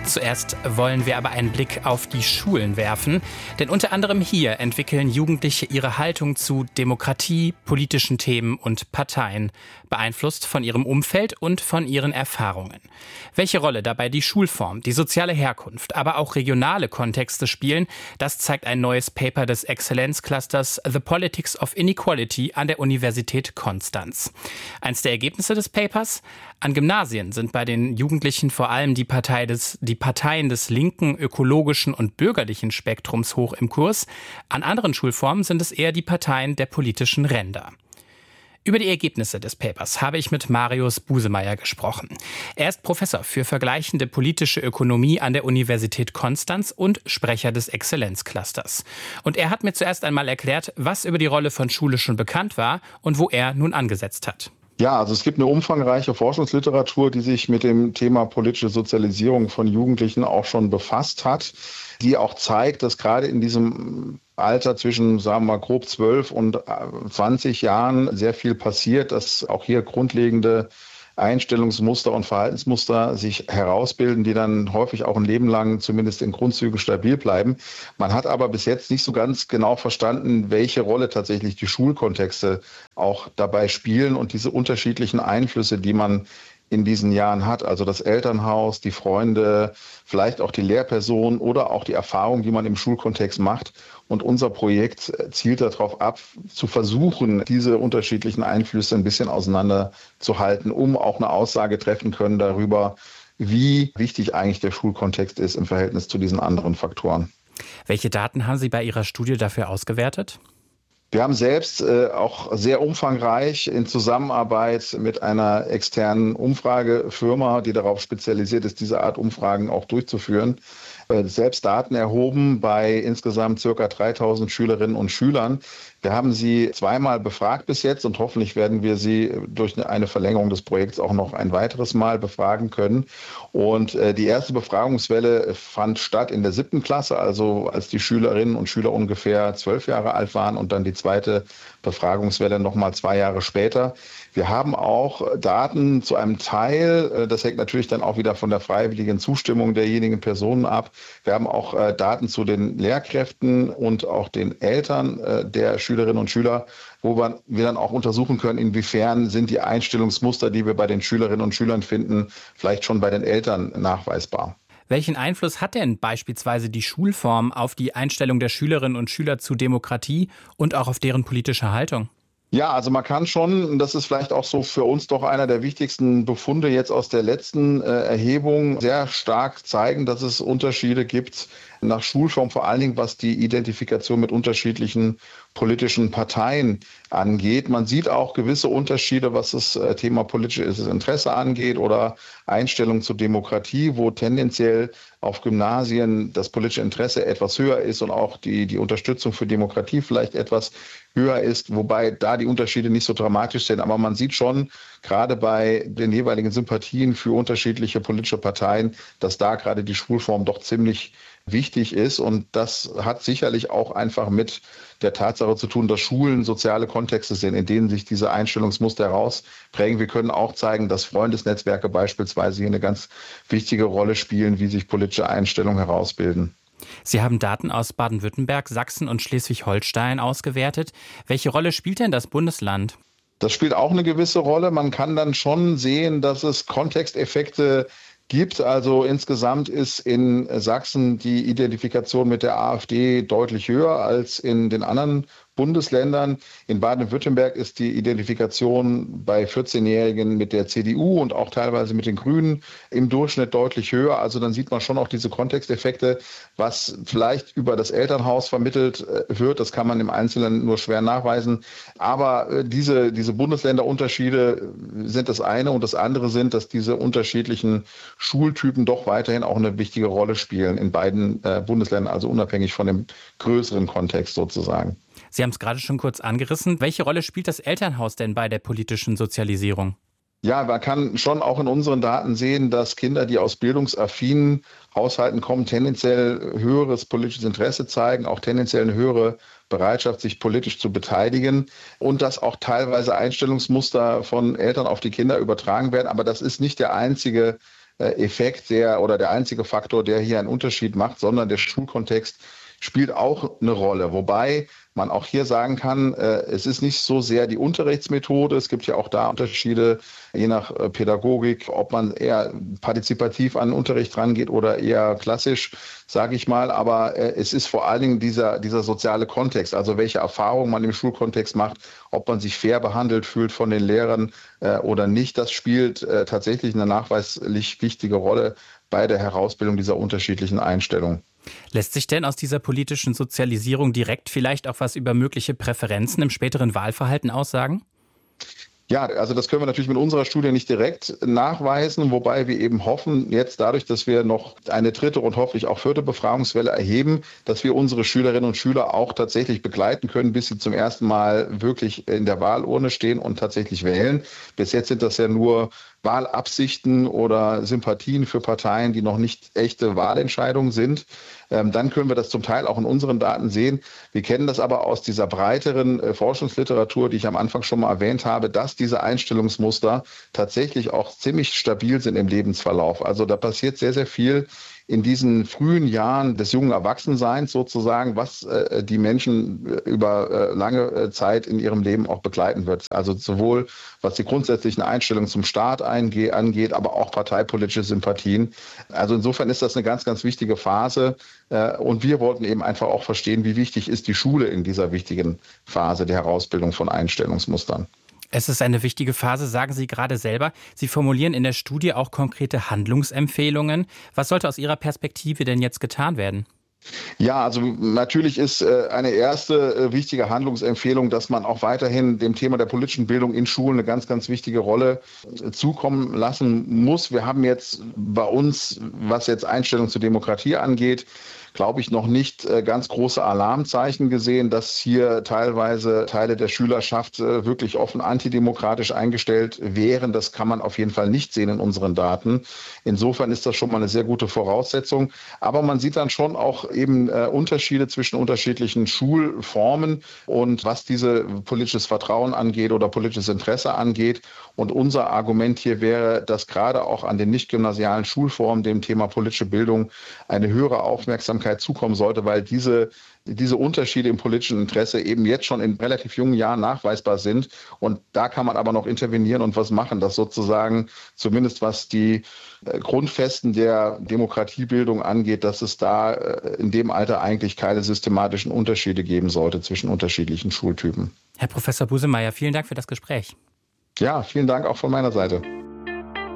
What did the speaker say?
Zuerst wollen wir aber einen Blick auf die Schulen werfen, denn unter anderem hier entwickeln Jugendliche ihre Haltung zu Demokratie, politischen Themen und Parteien, beeinflusst von ihrem Umfeld und von ihren Erfahrungen. Welche Rolle dabei die Schulform, die soziale Herkunft, aber auch regionale Kontexte spielen, das zeigt ein neues Paper des Exzellenzclusters The Politics of Inequality an der Universität Konstanz. Eins der Ergebnisse des Papers: An Gymnasien sind bei den Jugendlichen vor allem die Parteien des linken, ökologischen und bürgerlichen Spektrums hoch im Kurs. An anderen Schulformen sind es eher die Parteien der politischen Ränder. Über die Ergebnisse des Papers habe ich mit Marius Busemeyer gesprochen. Er ist Professor für vergleichende politische Ökonomie an der Universität Konstanz und Sprecher des Exzellenzclusters. Und er hat mir zuerst einmal erklärt, was über die Rolle von Schule schon bekannt war und wo er nun angesetzt hat. Ja, also es gibt eine umfangreiche Forschungsliteratur, die sich mit dem Thema politische Sozialisierung von Jugendlichen auch schon befasst hat, die auch zeigt, dass gerade in diesem Alter zwischen, sagen wir mal, grob 12 und 20 Jahren sehr viel passiert, dass auch hier grundlegende Einstellungsmuster und Verhaltensmuster sich herausbilden, die dann häufig auch ein Leben lang zumindest in Grundzügen stabil bleiben. Man hat aber bis jetzt nicht so ganz genau verstanden, welche Rolle tatsächlich die Schulkontexte auch dabei spielen und diese unterschiedlichen Einflüsse, die man in diesen Jahren hat, also das Elternhaus, die Freunde, vielleicht auch die Lehrperson oder auch die Erfahrung, die man im Schulkontext macht. Und unser Projekt zielt darauf ab, zu versuchen, diese unterschiedlichen Einflüsse ein bisschen auseinanderzuhalten, um auch eine Aussage treffen können darüber, wie wichtig eigentlich der Schulkontext ist im Verhältnis zu diesen anderen Faktoren. Welche Daten haben Sie bei Ihrer Studie dafür ausgewertet? Wir haben selbst auch sehr umfangreich in Zusammenarbeit mit einer externen Umfragefirma, die darauf spezialisiert ist, diese Art Umfragen auch durchzuführen, selbst Daten erhoben bei insgesamt ca. 3000 Schülerinnen und Schülern. Wir haben sie zweimal befragt bis jetzt und hoffentlich werden wir sie durch eine Verlängerung des Projekts auch noch ein weiteres Mal befragen können. Und die erste Befragungswelle fand statt in der 7. Klasse, also als die Schülerinnen und Schüler ungefähr 12 Jahre alt waren, und dann die zweite Befragungswelle nochmal 2 Jahre später. Wir haben auch Daten zu einem Teil, das hängt natürlich dann auch wieder von der freiwilligen Zustimmung derjenigen Personen ab. Wir haben auch Daten zu den Lehrkräften und auch den Eltern der Schülerinnen und Schüler, wo wir dann auch untersuchen können, inwiefern sind die Einstellungsmuster, die wir bei den Schülerinnen und Schülern finden, vielleicht schon bei den Eltern nachweisbar. Welchen Einfluss hat denn beispielsweise die Schulform auf die Einstellung der Schülerinnen und Schüler zu Demokratie und auch auf deren politische Haltung? Ja, also man kann schon, das ist vielleicht auch so für uns doch einer der wichtigsten Befunde jetzt aus der letzten Erhebung, sehr stark zeigen, dass es Unterschiede gibt nach Schulform, vor allen Dingen was die Identifikation mit unterschiedlichen politischen Parteien angeht. Man sieht auch gewisse Unterschiede, was das Thema politisches Interesse angeht oder Einstellung zur Demokratie, wo tendenziell auf Gymnasien das politische Interesse etwas höher ist und auch die Unterstützung für Demokratie vielleicht etwas höher ist, wobei da die Unterschiede nicht so dramatisch sind. Aber man sieht schon, gerade bei den jeweiligen Sympathien für unterschiedliche politische Parteien, dass da gerade die Schulform doch ziemlich wichtig ist. Und das hat sicherlich auch einfach mit der Tatsache zu tun, dass Schulen soziale Kontexte sind, in denen sich diese Einstellungsmuster herausprägen. Wir können auch zeigen, dass Freundesnetzwerke beispielsweise hier eine ganz wichtige Rolle spielen, wie sich politische Einstellungen herausbilden. Sie haben Daten aus Baden-Württemberg, Sachsen und Schleswig-Holstein ausgewertet. Welche Rolle spielt denn das Bundesland? Das spielt auch eine gewisse Rolle. Man kann dann schon sehen, dass es Kontexteffekte gibt. Also insgesamt ist in Sachsen die Identifikation mit der AfD deutlich höher als in den anderen Bundesländern. In Baden-Württemberg ist die Identifikation bei 14-Jährigen mit der CDU und auch teilweise mit den Grünen im Durchschnitt deutlich höher. Also dann sieht man schon auch diese Kontexteffekte, was vielleicht über das Elternhaus vermittelt wird. Das kann man im Einzelnen nur schwer nachweisen. Aber diese Bundesländerunterschiede sind das eine, und das andere sind, dass diese unterschiedlichen Schultypen doch weiterhin auch eine wichtige Rolle spielen in beiden Bundesländern, also unabhängig von dem größeren Kontext sozusagen. Sie haben es gerade schon kurz angerissen. Welche Rolle spielt das Elternhaus denn bei der politischen Sozialisierung? Ja, man kann schon auch in unseren Daten sehen, dass Kinder, die aus bildungsaffinen Haushalten kommen, tendenziell höheres politisches Interesse zeigen, auch tendenziell eine höhere Bereitschaft, sich politisch zu beteiligen, und dass auch teilweise Einstellungsmuster von Eltern auf die Kinder übertragen werden. Aber das ist nicht der einzige Effekt, der einzige Faktor, der hier einen Unterschied macht, sondern der Schulkontext spielt auch eine Rolle. Wobei man auch hier sagen kann, es ist nicht so sehr die Unterrichtsmethode. Es gibt ja auch da Unterschiede, je nach Pädagogik, ob man eher partizipativ an den Unterricht rangeht oder eher klassisch, sage ich mal. Aber es ist vor allen Dingen dieser soziale Kontext, also welche Erfahrungen man im Schulkontext macht, ob man sich fair behandelt fühlt von den Lehrern oder nicht. Das spielt tatsächlich eine nachweislich wichtige Rolle bei der Herausbildung dieser unterschiedlichen Einstellungen. Lässt sich denn aus dieser politischen Sozialisierung direkt vielleicht auch was über mögliche Präferenzen im späteren Wahlverhalten aussagen? Ja, also das können wir natürlich mit unserer Studie nicht direkt nachweisen, wobei wir eben hoffen, jetzt dadurch, dass wir noch eine dritte und hoffentlich auch vierte Befragungswelle erheben, dass wir unsere Schülerinnen und Schüler auch tatsächlich begleiten können, bis sie zum ersten Mal wirklich in der Wahlurne stehen und tatsächlich wählen. Bis jetzt sind das ja nur Wahlabsichten oder Sympathien für Parteien, die noch nicht echte Wahlentscheidungen sind. Dann können wir das zum Teil auch in unseren Daten sehen. Wir kennen das aber aus dieser breiteren Forschungsliteratur, die ich am Anfang schon mal erwähnt habe, dass diese Einstellungsmuster tatsächlich auch ziemlich stabil sind im Lebensverlauf. Also da passiert sehr, sehr viel in diesen frühen Jahren des jungen Erwachsenseins sozusagen, was die Menschen über lange Zeit in ihrem Leben auch begleiten wird. Also sowohl was die grundsätzlichen Einstellungen zum Staat angeht, aber auch parteipolitische Sympathien. Also insofern ist das eine ganz, ganz wichtige Phase. Und wir wollten eben einfach auch verstehen, wie wichtig ist die Schule in dieser wichtigen Phase der Herausbildung von Einstellungsmustern. Es ist eine wichtige Phase, sagen Sie gerade selber. Sie formulieren in der Studie auch konkrete Handlungsempfehlungen. Was sollte aus Ihrer Perspektive denn jetzt getan werden? Ja, also natürlich ist eine erste wichtige Handlungsempfehlung, dass man auch weiterhin dem Thema der politischen Bildung in Schulen eine ganz, ganz wichtige Rolle zukommen lassen muss. Wir haben jetzt bei uns, was jetzt Einstellung zur Demokratie angeht, glaube ich, noch nicht ganz große Alarmzeichen gesehen, dass hier teilweise Teile der Schülerschaft wirklich offen antidemokratisch eingestellt wären. Das kann man auf jeden Fall nicht sehen in unseren Daten. Insofern ist das schon mal eine sehr gute Voraussetzung. Aber man sieht dann schon auch eben Unterschiede zwischen unterschiedlichen Schulformen und was diese politisches Vertrauen angeht oder politisches Interesse angeht. Und unser Argument hier wäre, dass gerade auch an den nicht-gymnasialen Schulformen dem Thema politische Bildung eine höhere Aufmerksamkeit zukommen sollte, weil diese Unterschiede im politischen Interesse eben jetzt schon in relativ jungen Jahren nachweisbar sind. Und da kann man aber noch intervenieren und was machen, dass sozusagen zumindest was die Grundfesten der Demokratiebildung angeht, dass es da in dem Alter eigentlich keine systematischen Unterschiede geben sollte zwischen unterschiedlichen Schultypen. Herr Professor Busemeyer, vielen Dank für das Gespräch. Ja, vielen Dank auch von meiner Seite.